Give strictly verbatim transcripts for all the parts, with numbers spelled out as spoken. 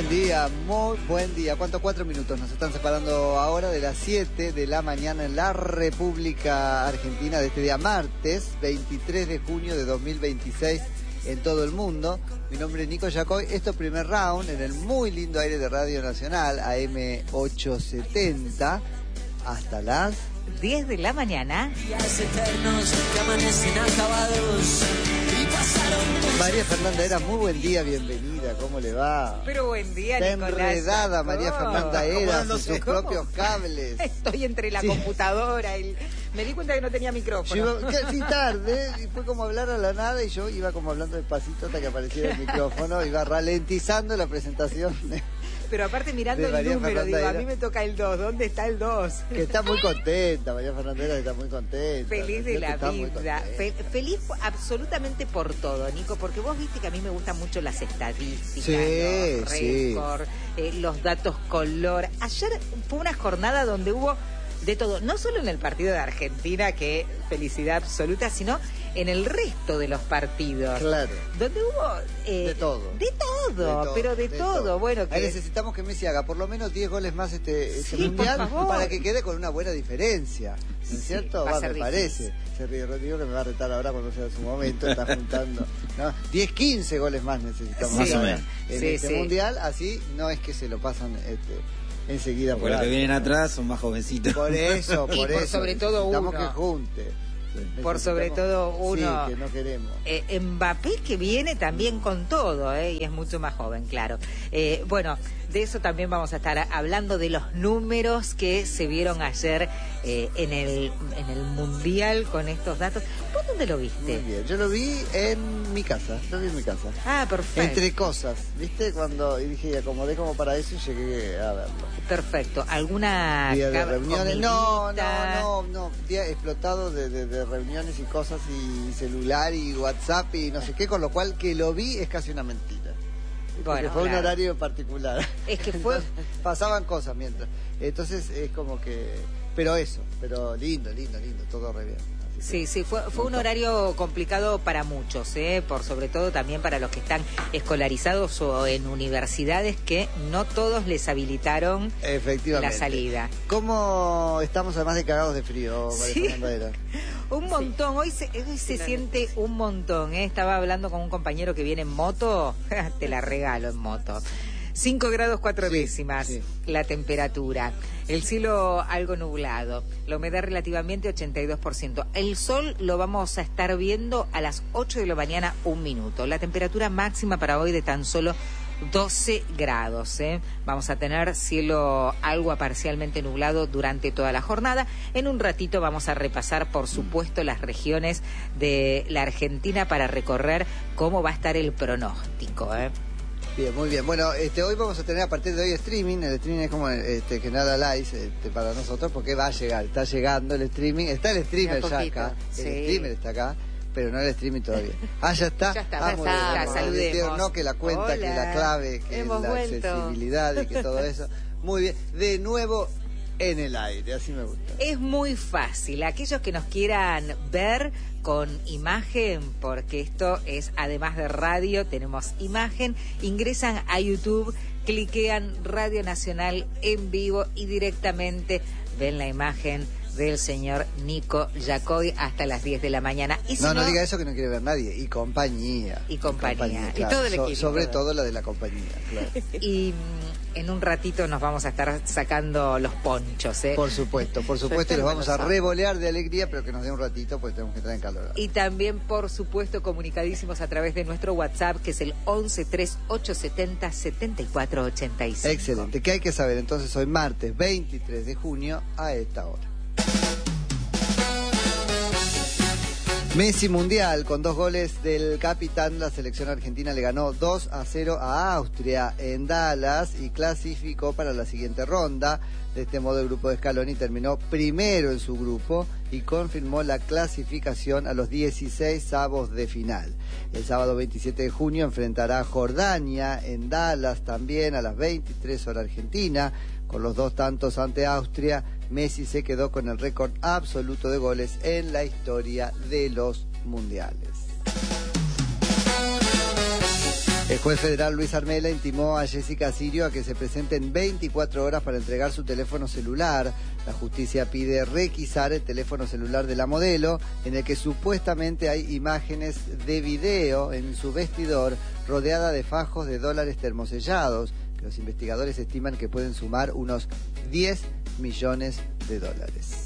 buen día, muy buen día. ¿Cuántos? Cuatro minutos nos están separando ahora de las siete de la mañana en la República Argentina de este día martes, veintitrés de junio de dos mil veintiséis en todo el mundo. Mi nombre es Nico Yacoy. Esto es Primer Round en el muy lindo aire de Radio Nacional, A M ochocientos setenta, hasta las diez de la mañana. María Fernanda Era, muy buen día, bienvenida, ¿cómo le va? Pero buen día, Está Nicolás. enredada María Fernanda Era en sus ¿Cómo? propios cables. Estoy entre la Sí. computadora y me di cuenta que no tenía micrófono. Yo iba, sí, tarde, y fue como hablar a la nada y yo iba como hablando despacito hasta que apareciera el micrófono, iba ralentizando la presentación. Pero aparte mirando de el María número, Fernanda digo, a Era. mí me toca el dos, ¿dónde está el dos? Que está muy contenta, María Fernanda Era está muy contenta. Feliz de la Está muy vida, contenta. Fe- feliz absolutamente por todo, Nico, porque vos viste que a mí me gustan mucho las estadísticas, Sí, los sí. récords, eh, los datos color. Ayer fue una jornada donde hubo de todo, no solo en el partido de Argentina, que felicidad absoluta, sino en el resto de los partidos. Claro. Donde hubo... eh, De todo. De todo, De todo, pero de, de todo. todo. Bueno, Ahí que... necesitamos que Messi haga por lo menos diez goles más este, este Sí, mundial por favor. para que quede con una buena diferencia. ¿No es Sí, cierto? va a Va, ser me difícil. parece. Se ríe Rodrigo que me va a retar ahora cuando sea su momento. Está juntando, ¿no? diez, quince goles más necesitamos Sí. que Más o haga menos. en Sí, este sí. mundial. Así no es que se lo pasan este, enseguida por Porque los que alto. vienen atrás son más jovencitos. Por eso, por Y por eso. sobre todo necesitamos uno. que junte. Por sobre Necesitamos- todo uno. Sí, que no queremos. Eh, Mbappé, que viene también con todo, eh, y es mucho más joven, claro. Eh, bueno, de eso también vamos a estar hablando, de los números que se vieron ayer eh, en el en el Mundial con estos datos. ¿Vos dónde lo viste? Muy bien. Yo lo vi en mi casa. Lo vi en mi casa. Ah, perfecto. Entre cosas, ¿viste? Cuando y dije, acomodé como para eso y llegué a verlo. Perfecto. ¿Alguna Día de cab- reuniones. No, comidita? no, no, no. Día explotado de, de, de reuniones y cosas y celular y WhatsApp y no sé qué, con lo cual que lo vi es casi una mentira. Porque Bueno, fue un claro. horario particular. Es que fue... Entonces, pasaban cosas mientras. Entonces es como que... Pero eso, pero lindo, lindo, lindo, todo re bien. Así que- Sí, sí, fue, fue un horario complicado para muchos, ¿eh? Por sobre todo también para los que están escolarizados o en universidades que no todos les habilitaron Efectivamente. la salida. ¿Cómo estamos además de cagados de frío, María Sí. Fernanda Era? Un montón, hoy se, hoy se siente un montón, ¿eh? Estaba hablando con un compañero que viene en moto, te la regalo en moto. cinco grados cuatro Sí, décimas sí. la temperatura, el cielo algo nublado, la humedad relativamente ochenta y dos por ciento. El sol lo vamos a estar viendo a las ocho de la mañana, un minuto. La temperatura máxima para hoy de tan solo doce grados. ¿eh? Vamos a tener cielo algo parcialmente nublado durante toda la jornada. En un ratito vamos a repasar, por supuesto, las regiones de la Argentina para recorrer cómo va a estar el pronóstico. ¿eh? Bien, muy bien. Bueno, este, hoy vamos a tener a partir de hoy streaming. El streaming es como este, que nada live este, para nosotros porque va a llegar, está llegando el streaming. Está el streamer De a ya poquito, acá. sí. El streamer está acá, pero no el streaming todavía. Ah, ya está. Ya está, ah, ya muy está, bien. saludemos. No, que la cuenta, que Hola. la clave, que Hemos la vuelto. accesibilidad y que todo eso. Muy bien. De nuevo en el aire, así me gusta. Es muy fácil. Aquellos que nos quieran ver con imagen, porque esto es, además de radio, tenemos imagen, ingresan a YouTube, cliquean Radio Nacional en vivo y directamente ven la imagen del señor Nico Yacoy hasta las diez de la mañana. Y si No, no diga eso que no quiere ver nadie. Y compañía. Y compañía. Y claro. todo el So- equipo. sobre todo la de la compañía, claro. Y mm, en un ratito nos vamos a estar sacando los ponchos, ¿eh? Por supuesto, por supuesto, y los vamos a revolear de alegría, pero que nos dé un ratito, pues tenemos que entrar en calor. Y también, por supuesto, comunicadísimos a través de nuestro WhatsApp, que es el once tres ocho setenta setenta y cuatro ochenta y cinco. Excelente. ¿Qué hay que saber? Entonces, hoy martes veintitrés de junio a esta hora. Messi mundial, con dos goles del capitán, la selección argentina le ganó dos a cero a Austria en Dallas y clasificó para la siguiente ronda. De este modo el grupo de Scaloni terminó primero en su grupo y confirmó la clasificación a los dieciséis avos de final. El sábado veintisiete de junio enfrentará a Jordania en Dallas también a las veintitrés horas Argentina. Con los dos tantos ante Austria, Messi se quedó con el récord absoluto de goles en la historia de los mundiales. El juez federal Luis Armela intimó a Jessica Sirio a que se presente en veinticuatro horas para entregar su teléfono celular. La justicia pide requisar el teléfono celular de la modelo, en el que supuestamente hay imágenes de video en su vestidor rodeada de fajos de dólares termosellados, que los investigadores estiman que pueden sumar unos diez millones de dólares.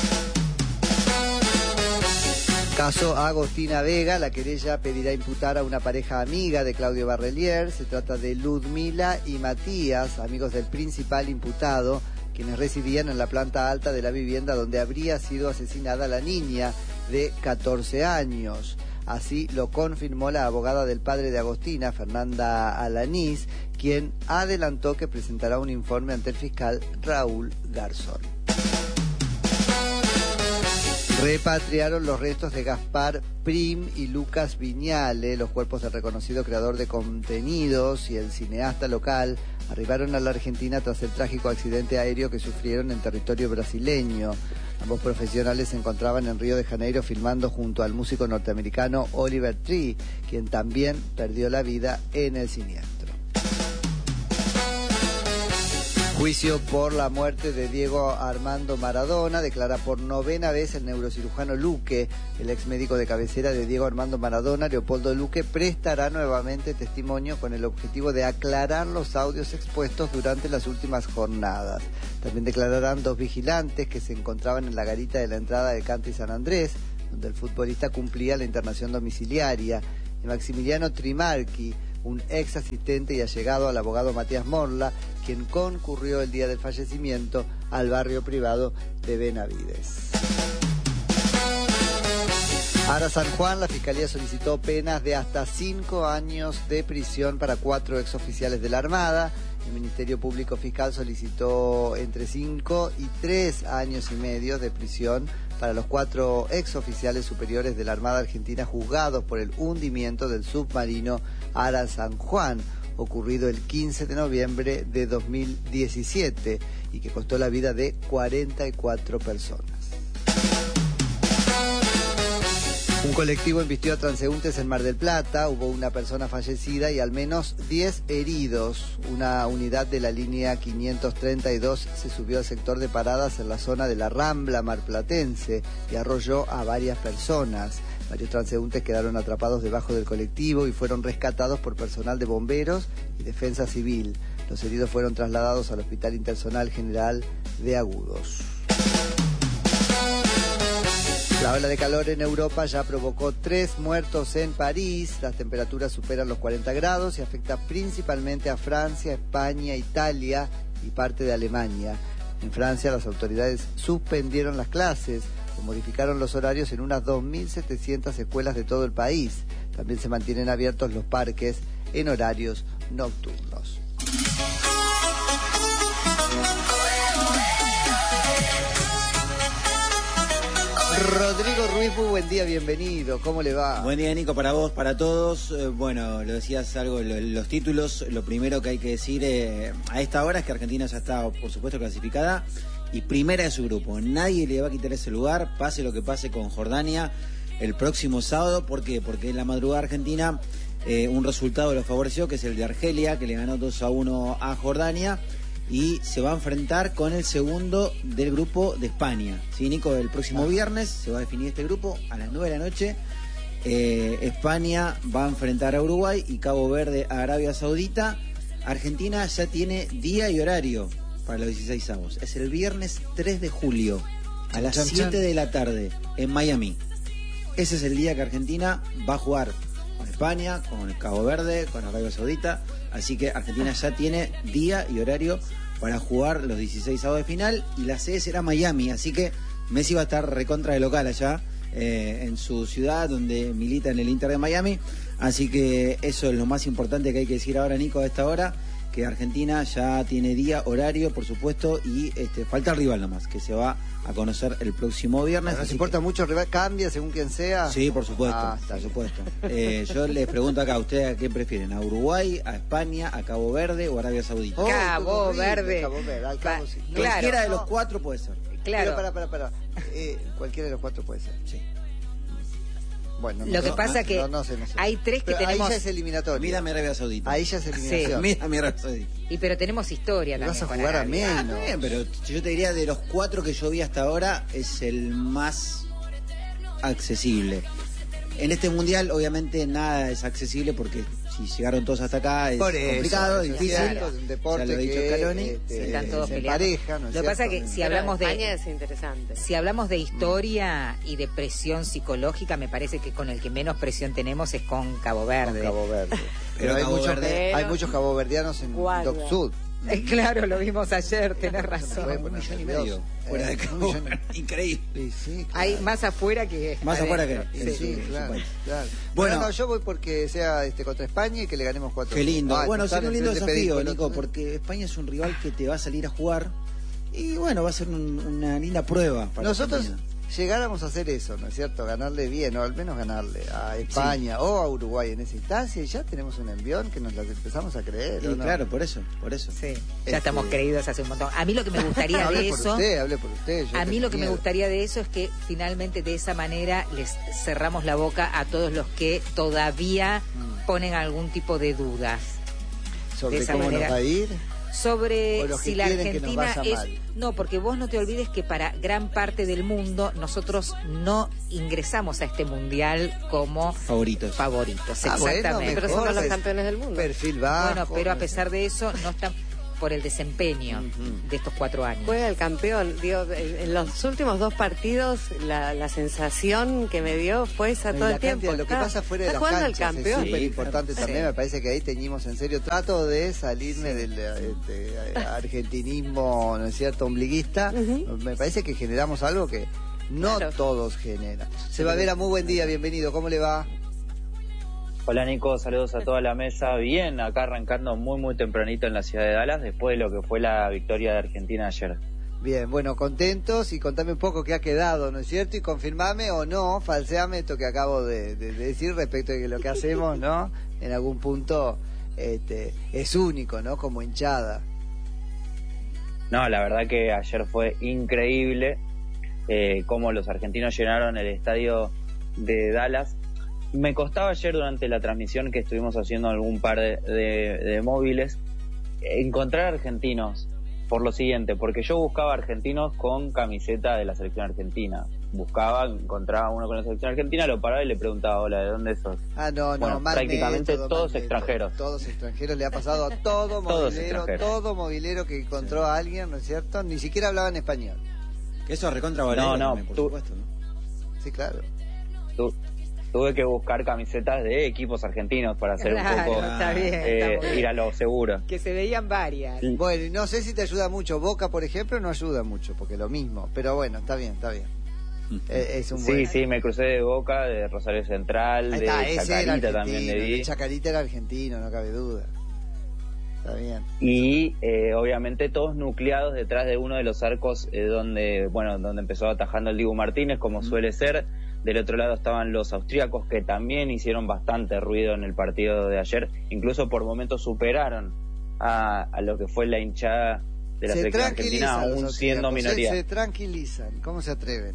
Caso Agostina Vega, la querella pedirá imputar a una pareja amiga de Claudio Barrelier. Se trata de Ludmila y Matías, amigos del principal imputado, quienes residían en la planta alta de la vivienda donde habría sido asesinada la niña de catorce años. Así lo confirmó la abogada del padre de Agostina, Fernanda Alanís, quien adelantó que presentará un informe ante el fiscal Raúl Garzón. Repatriaron los restos de Gaspar Prim y Lucas Viñale. Los cuerpos del reconocido creador de contenidos y el cineasta local arribaron a la Argentina tras el trágico accidente aéreo que sufrieron en territorio brasileño. Ambos profesionales se encontraban en Río de Janeiro filmando junto al músico norteamericano Oliver Tree, quien también perdió la vida en el siniestro. Juicio por la muerte de Diego Armando Maradona. Declara por novena vez el neurocirujano Luque. El ex médico de cabecera de Diego Armando Maradona, Leopoldo Luque, prestará nuevamente testimonio con el objetivo de aclarar los audios expuestos durante las últimas jornadas. También declararán dos vigilantes que se encontraban en la garita de la entrada de Cante y San Andrés, donde el futbolista cumplía la internación domiciliaria. Y Maximiliano Trimarchi, un ex asistente y allegado al abogado Matías Morla, quien concurrió el día del fallecimiento al barrio privado de Benavides. Para San Juan, la Fiscalía solicitó penas de hasta cinco años de prisión para cuatro exoficiales de la Armada. El Ministerio Público Fiscal solicitó entre cinco y tres años y medio de prisión para los cuatro exoficiales superiores de la Armada Argentina juzgados por el hundimiento del submarino Ara San Juan, ocurrido el quince de noviembre de dos mil diecisiete y que costó la vida de cuarenta y cuatro personas. Un colectivo embistió a transeúntes en Mar del Plata, hubo una persona fallecida y al menos diez heridos. Una unidad de la línea quinientos treinta y dos se subió al sector de paradas en la zona de la Rambla marplatense y arrolló a varias personas. Varios transeúntes quedaron atrapados debajo del colectivo y fueron rescatados por personal de bomberos y defensa civil. Los heridos fueron trasladados al Hospital Interzonal General de Agudos. La ola de calor en Europa ya provocó tres muertos en París. Las temperaturas superan los cuarenta grados y afecta principalmente a Francia, España, Italia y parte de Alemania. En Francia, las autoridades suspendieron las clases o modificaron los horarios en unas dos mil setecientas escuelas de todo el país. También se mantienen abiertos los parques en horarios nocturnos. Rodrigo Ruiz, muy buen día, bienvenido. ¿Cómo le va? Buen día, Nico, para vos, para todos. Eh, bueno, lo decías algo, lo, los títulos. Lo primero que hay que decir eh, a esta hora es que Argentina ya está, por supuesto, clasificada y primera de su grupo. Nadie le va a quitar ese lugar, pase lo que pase con Jordania el próximo sábado. ¿Por qué? Porque en la madrugada argentina eh, un resultado lo favoreció, que es el de Argelia, que le ganó dos a uno a Jordania. Y se va a enfrentar con el segundo del grupo de España. Sí, Nico, el próximo viernes se va a definir este grupo a las nueve de la noche. Eh, España va a enfrentar a Uruguay y Cabo Verde a Arabia Saudita. Argentina ya tiene día y horario para los dieciseisavos. Es el viernes tres de julio a las siete de la tarde en Miami. Ese es el día que Argentina va a jugar con España, con Cabo Verde, con Arabia Saudita. Así que Argentina ya tiene día y horario para jugar los dieciseisavos de final y la sede será Miami, así que Messi va a estar recontra de local allá eh, en su ciudad donde milita en el Inter de Miami, así que eso es lo más importante que hay que decir ahora, Nico, a esta hora, que Argentina ya tiene día, horario, por supuesto, y este, falta el rival nomás, que se va a conocer el próximo viernes. ¿No se importa que... mucho el rival? ¿Cambia según quien sea? Sí, por supuesto, ah, por bien. supuesto. Eh, yo les pregunto acá, ¿ustedes a qué prefieren? ¿A Uruguay, a España, a Cabo Verde o a Arabia Saudita? Oh, Cabo horrible, Verde. Cabo Verde, al Cabo, sí. Claro. Cualquiera de los No. cuatro puede ser. Claro. Pero para, para, para. Eh, cualquiera de los cuatro puede ser. Sí. Bueno, Lo que no, pasa no, que no, no sé, no sé. hay tres que Pero tenemos... Ahí ya es eliminatorio. Mírame Arabia Saudita. Ahí ya es eliminación. Mírame Arabia Saudita. Y pero tenemos historia Y también. vas a con jugar a Arabia. menos. Ah, bien, pero yo te diría de los cuatro que yo vi hasta ahora es el más accesible. En este mundial obviamente nada es accesible porque si llegaron todos hasta acá es Por eso, complicado, eso es difícil. cierto, es un deporte ya lo ha dicho que, Scaloni. este, Están todos se peleando. empareja, ¿no es Lo que pasa es cierto? que si Pero hablamos de... España es interesante. Si hablamos de historia y de presión psicológica, me parece que con el que menos presión tenemos es con Cabo Verde. Con Cabo Verde. Pero Pero hay Cabo muchos, Verde- hay muchos caboverdianos en Guarda. Dock Sud. Eh, claro, lo vimos ayer, tenés razón. puede Un poner millón y nervioso. medio fuera de Eh, Cabo un millón- Verde. Increíble. Sí, sí, claro. Hay más afuera que Más afuera que- adentro. Sí, en sí, su- en su claro, país. claro. Bueno. Bueno, no, yo voy porque sea este contra España y que le ganemos cuatro. Qué lindo. Ah, bueno, total, sería un lindo entonces le pedí desafío, con Nico, otro- porque España es un rival que te va a salir a jugar y bueno, va a ser un- una linda prueba para Nosotros Argentina. llegáramos a hacer eso, ¿no es cierto? Ganarle bien, o al menos ganarle a España o a Uruguay en esa instancia, y ya tenemos un envión que nos las empezamos a creer. Y ¿o no? claro, por eso, por eso. Sí, ya Este- estamos creídos hace un montón. A mí lo que me gustaría Hable de por eso... usted, hable por usted. yo A mí tengo lo que me miedo. gustaría de eso es que finalmente de esa manera les cerramos la boca a todos los que todavía Mm. ponen algún tipo de dudas sobre de esa cómo manera. nos va a ir. sobre O los que si la quieren que nos Argentina vaya es... mal. No, porque vos no te olvides que para gran parte del mundo nosotros no ingresamos a este mundial como Favoritos. favoritos. Ah, bueno, Exactamente. Pero mejor, somos los pues, campeones del mundo. Perfil bajo. Bueno, pero a no pesar sé. de eso no están por el desempeño Ujú. de estos cuatro años. Juega el campeón. Digo, en en los últimos dos partidos, la, la sensación que me dio fue esa Y todo la el tiempo. cantidad, lo que Está- pasa fuera de está las jugando el canchas campeón. es súper Sí, importante claro. también. Sí. Me parece que ahí teñimos en serio. Trato de salirme del este, argentinismo, ¿no es cierto?, ombliguista. Ujú. Me parece que generamos algo que no Claro. todos generan. Se va a ver a muy buen día, bienvenido. ¿Cómo le va? Hola Nico, saludos a toda la mesa. Bien, acá arrancando muy muy tempranito en la ciudad de Dallas después de lo que fue la victoria de Argentina ayer. Bien, bueno, contentos, y contame un poco qué ha quedado, ¿no es cierto? Y confirmame o no, falseame esto que acabo de, de- de decir respecto de que lo que hacemos, ¿no? En algún punto este, es único, ¿no? Como hinchada. No, la verdad que ayer fue increíble eh, cómo los argentinos llenaron el estadio de Dallas. Me costaba ayer durante la transmisión que estuvimos haciendo algún par de, de- de móviles encontrar argentinos por lo siguiente, porque yo buscaba argentinos con camiseta de la selección argentina. Buscaba, encontraba uno con la selección argentina, lo paraba y le preguntaba, hola, ¿de dónde sos? Ah, no, no, Bueno, mal prácticamente método, todos mal método. extranjeros. Todos extranjeros, le ha pasado a todo Todos movilero, extranjeros. todo movilero que encontró a alguien, ¿no es cierto? Ni siquiera hablaban español. Que eso es recontra valero No, no, también, por tú- supuesto, ¿no? Sí, claro. Tu- tuve que buscar camisetas de equipos argentinos para hacer Claro, un poco está bien, eh, está muy bien. ir a lo seguro. Que se veían varias. Bueno, y no sé si te ayuda mucho. Boca, por ejemplo, no ayuda mucho, porque lo mismo. Pero bueno, está bien, está bien. Eh, es un Sí, buen... sí, me crucé de Boca, de Rosario Central, Ahí de está, ese era Chacarita también argentino. le El vi. Chacarita era argentino, no cabe duda. Está bien. Y eh, obviamente todos nucleados detrás de uno de los arcos eh, donde, bueno, donde empezó atajando el Dibu Martínez, como suele ser. Del otro lado estaban los austríacos, que también hicieron bastante ruido en el partido de ayer. Incluso por momentos superaron a, a lo que fue la hinchada de la Se selección argentina, tranquilizan los aún siendo austríacos, minoría. Se, se tranquilizan. ¿Cómo se atreven?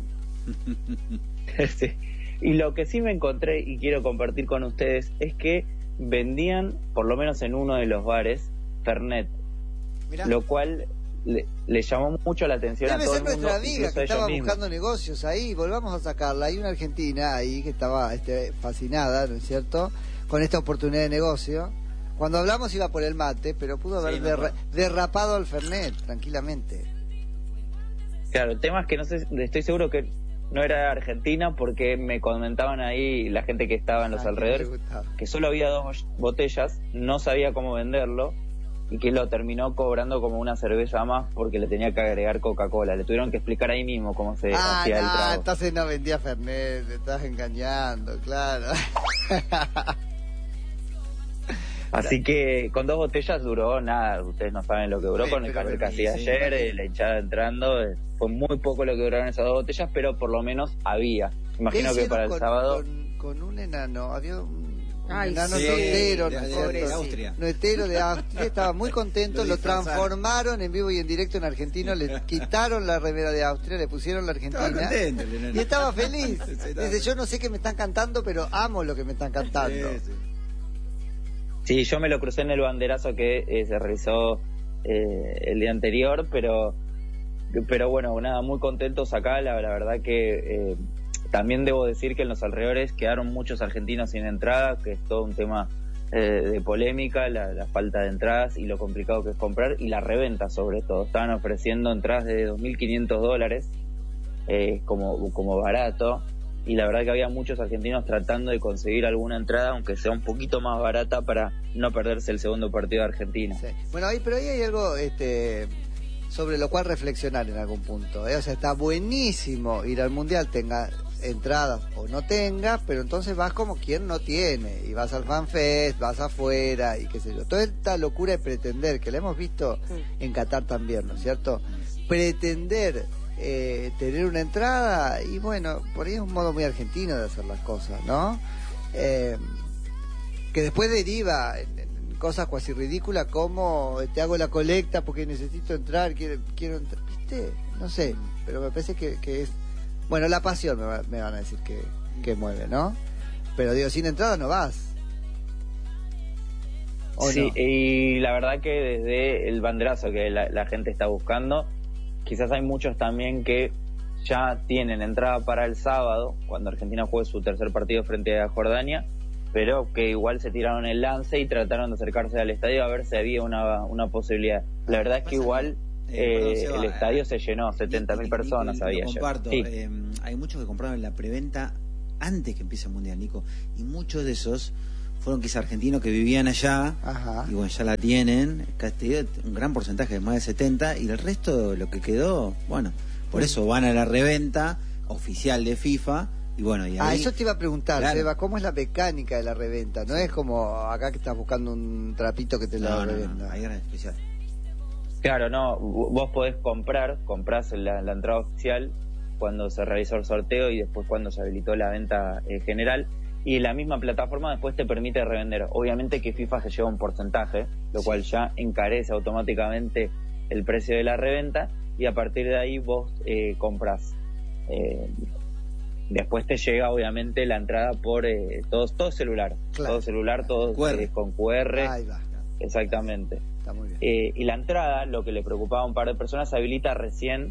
Sí. Y lo que sí me encontré y quiero compartir con ustedes es que vendían, por lo menos en uno de los bares, Fernet, Mirá. lo cual le, le llamó mucho la atención Debe a todo ser el mundo, nuestra amiga incluso que a ellos estaba mismos. buscando negocios ahí. Volvamos a sacarla. Hay una argentina ahí que estaba este, fascinada, ¿no es cierto?, con esta oportunidad de negocio. Cuando hablamos iba por el mate, pero pudo haber Sí, no, derra- no. derrapado al Fernet tranquilamente. Claro, el tema es que no sé, estoy seguro que no era Argentina, porque me comentaban ahí la gente que estaba en los Ah, que alrededores le gustaba. que solo había dos botellas, no sabía cómo venderlo y que lo terminó cobrando como una cerveza más porque le tenía que agregar Coca-Cola. Le tuvieron que explicar ahí mismo cómo se Ah, hacía el no, trago. entonces no vendía Fernet, te estás engañando, claro. Así que con dos botellas duró nada, ustedes no saben lo que duró Sí, con el pero calor que sí, hacía sí, ayer, imagino. eh, la hinchada entrando, eh, fue muy poco lo que duraron esas dos botellas, pero por lo menos había. Imagino ¿Qué que hicieron para el con, sábado... con, con un enano? Había un, Ay, enano sí, notero, de, ¿no es de- cierto? de Austria. Notero de Austria, estaba muy contento, Lo lo disfrazaron. transformaron en vivo y en directo en argentino, le quitaron la remera de Austria, le pusieron la argentina. Estaba contento el enano. Y estaba feliz. Sí, estaba Dice, yo no sé qué me están cantando, pero amo lo que me están cantando. Sí, sí. Sí, yo me lo crucé en el banderazo que eh, se realizó eh, el día anterior, pero pero bueno, nada, muy contentos acá, la, la verdad que eh, también debo decir que en los alrededores quedaron muchos argentinos sin entrada, que es todo un tema eh, de polémica, la, la falta de entradas y lo complicado que es comprar, y la reventa sobre todo. Estaban ofreciendo entradas de dos mil quinientos dólares eh, como, como barato, y la verdad que había muchos argentinos tratando de conseguir alguna entrada, aunque sea un poquito más barata, para no perderse el segundo partido de Argentina. Sí. Bueno, ahí, pero ahí hay algo este, sobre lo cual reflexionar en algún punto. ¿eh? O sea, está buenísimo ir al Mundial, tenga entradas o no tenga, pero entonces vas como quien no tiene, y vas al FanFest, vas afuera, y qué sé yo. Toda esta locura de pretender, que la hemos visto en Qatar también, ¿no es cierto? Pretender eh, tener una entrada, y bueno, por ahí es un modo muy argentino de hacer las cosas, ¿no? Eh, que después deriva en, en cosas cuasi ridículas como te hago la colecta porque necesito entrar, quiero, quiero entrar, ¿viste? No sé, pero me parece que, que es... Bueno, la pasión me, va- me van a decir que, que mueve, ¿no? Pero digo, sin entrada no vas. ¿O Sí, no? y la verdad que desde el banderazo que la, la gente está buscando, quizás hay muchos también que ya tienen entrada para el sábado, cuando Argentina juegue su tercer partido frente a Jordania, pero que igual se tiraron el lance y trataron de acercarse al estadio a ver si había una, una posibilidad. La verdad es que igual Eh, perdón, eh, Seba, el estadio eh, se llenó, setenta mil Nico, personas Nico, había lo ayer. comparto. Sí. Eh, hay muchos que compraron en la preventa antes que empiece el Mundial, Nico, y muchos de esos fueron quizás argentinos que vivían allá, Ajá. y bueno, ya la tienen, casi un gran porcentaje, más de setenta, y el resto, lo que quedó, bueno, por eso van a la reventa oficial de FIFA, y bueno, y ahí... Ah, eso te iba a preguntar, Claro. Seba, ¿cómo es la mecánica de la reventa? No es como acá que estás buscando un trapito que te la No, no, revenda. no, ahí era especial. Claro, no, vos podés comprar, comprás la, la entrada oficial cuando se realizó el sorteo y después cuando se habilitó la venta eh, general, y la misma plataforma después te permite revender. Obviamente que FIFA se lleva un porcentaje, lo cual ya encarece automáticamente el precio de la reventa, y a partir de ahí vos eh, comprás. Eh, después te llega obviamente la entrada por eh, todo, todo celular, Claro. todo celular, todo Q R. eh, con Q R, Ahí va, exactamente. está muy bien. Eh, y la entrada, lo que le preocupaba a un par de personas, se habilita recién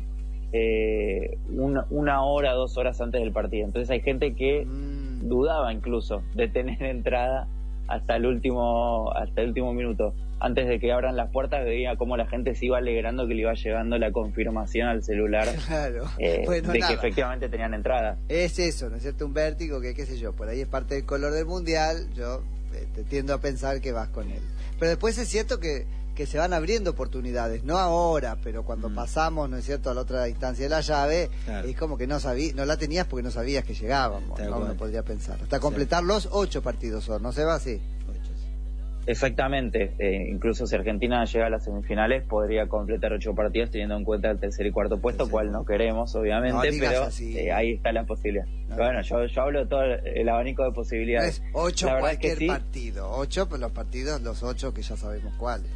eh, una, una hora, dos horas antes del partido. Entonces hay gente que Mm. dudaba incluso de tener entrada hasta el último hasta el último minuto. Antes de que abran las puertas, veía cómo la gente se iba alegrando que le iba llegando la confirmación al celular Claro. eh, Bueno, de nada. que efectivamente tenían entrada. Es eso, ¿no es cierto? Un vértigo que, qué sé yo, por ahí es parte del color del mundial. Yo eh, te tiendo a pensar que vas con él. Pero después es cierto que, que se van abriendo oportunidades, no ahora, pero cuando Mm. pasamos, ¿no es cierto?, a la otra instancia de la llave, Claro. es como que no sabí, no la tenías porque no sabías que llegábamos, Tal ¿no? cual. Uno podría pensar. Hasta completar los ocho partidos son, ¿no se va así? Exactamente, eh, incluso si Argentina llega a las semifinales podría completar ocho partidos teniendo en cuenta el tercer y cuarto puesto, Tercer cual cuarto. no queremos obviamente, No digas pero así. eh, ahí está la posibilidad. No. Bueno, yo, yo hablo de todo el abanico de No posibilidades. es ocho La verdad es que cualquier sí. partido, ocho, pues los partidos, los ocho que ya sabemos cuáles.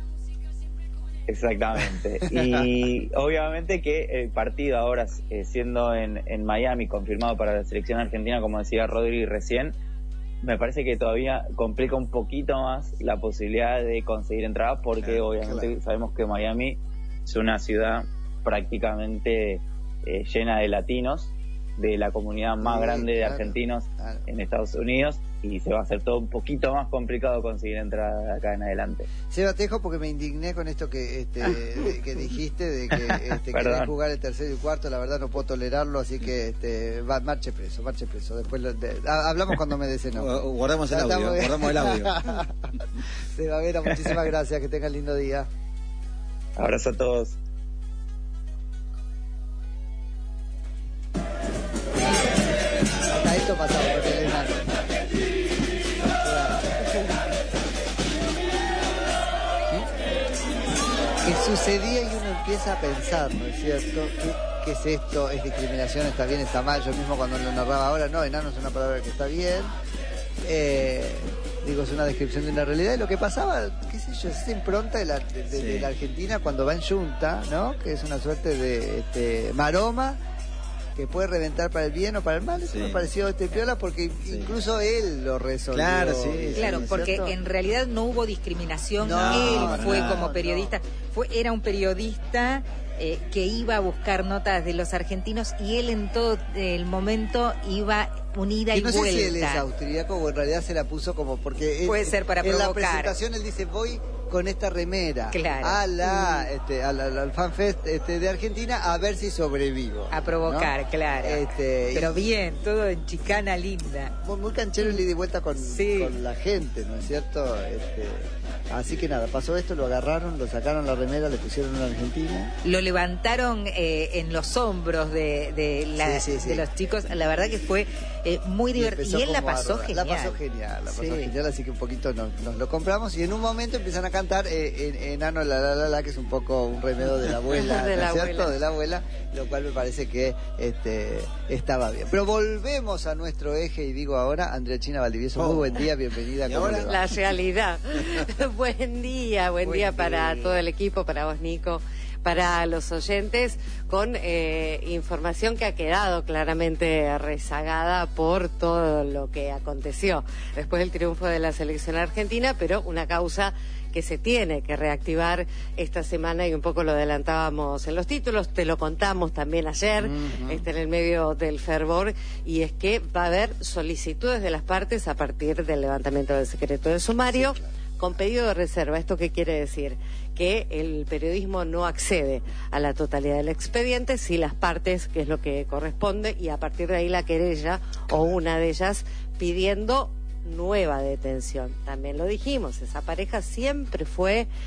Exactamente. Y obviamente que el partido ahora, eh, siendo en, en Miami, confirmado para la selección argentina, como decía Rodri recién, me parece que todavía complica un poquito más la posibilidad de conseguir entradas, porque Claro, obviamente claro. sabemos que Miami es una ciudad prácticamente eh, llena de latinos, de la comunidad más Sí, grande de claro, argentinos claro. en Estados Unidos, y se va a hacer todo un poquito más complicado conseguir entradas de acá en adelante. Seba, te dejo porque me indigné con esto que este, de- que dijiste, de que este, Perdón. querés jugar el tercero y cuarto. La verdad no puedo tolerarlo, así que este, va, marche preso, marche preso. Después lo- de- ha- hablamos cuando me des enojo. Gu- Guardamos el Ya audio, estamos- guardamos el audio. Seba Vera, muchísimas gracias, que tengan lindo día. Abrazo a todos. Hasta esto pasaba con el enano. Que sucedía y uno empieza a pensar, ¿no es cierto? ¿Qué, qué es esto? ¿Es discriminación? ¿Está bien? ¿Está mal? Yo mismo cuando lo narraba ahora, no, enano es una palabra que está bien. Eh, digo, es una descripción de una realidad. Y lo que pasaba, qué sé yo, es esa impronta de la, de, de, Sí. de la Argentina cuando va en yunta, ¿no? Que es una suerte de este, maroma que puede reventar para el bien o para el mal. Eso Sí. me pareció este piola porque Sí. incluso él lo resolvió. Claro, sí, Claro, sí, porque ¿cierto? en realidad no hubo discriminación. No, Él fue no, como no. periodista, fue era un periodista eh, que iba a buscar notas de los argentinos y él en todo el momento iba unida Y y no sé si vuelta. él es austríaco o en realidad se la puso como porque él- Puede ser para en la provocar. presentación él dice voy con esta remera Claro. a la, este, a la- al FanFest este, de Argentina a ver si sobrevivo. A provocar, ¿no? claro. Este, Pero y- bien, todo en chicana linda. Muy, muy canchero el ida y vuelta con, Sí. con la gente, ¿no es cierto? Este, así que nada, pasó esto, lo agarraron, lo sacaron la remera, le pusieron una argentina. Lo levantaron eh, en los hombros de, de, la- Sí, sí, sí. de los chicos. La verdad que fue eh, muy divertido. empezó Y él la como a pasó rodar. genial. La pasó genial, la pasó Sí. genial, así que un poquito nos, nos lo compramos y en un momento empiezan a cantar eh, en- Enano la la la la, que es un poco un remedio de la abuela, De ¿no la es cierto? abuela. De la abuela, lo cual me parece que este estaba bien. Pero volvemos a nuestro eje y digo ahora, Andrea China Valdivieso, muy Oh. buen día, bienvenida. ¿Y ¿cómo ahora? le va? La realidad. buen día, buen, Buen día para día. todo el equipo, para vos, Nico, para los oyentes, con eh, información que ha quedado claramente rezagada por todo lo que aconteció después del triunfo de la selección argentina, pero una causa que se tiene que reactivar esta semana y un poco lo adelantábamos en los títulos, te lo contamos también ayer, Ujú. este, en el medio del fervor, y es que va a haber solicitudes de las partes a partir del levantamiento del secreto de sumario, Sí, claro. con pedido de reserva. ¿Esto qué quiere decir? Que el periodismo no accede a la totalidad del expediente si las partes, que es lo que corresponde, y a partir de ahí la querella o una de ellas pidiendo nueva detención. También lo dijimos, esa pareja siempre fue